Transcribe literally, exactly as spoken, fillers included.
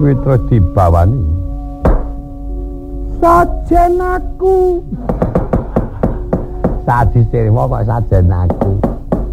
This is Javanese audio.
kuwi terus dibawani. Sajen aku. Saji sirwa kok sajen aku.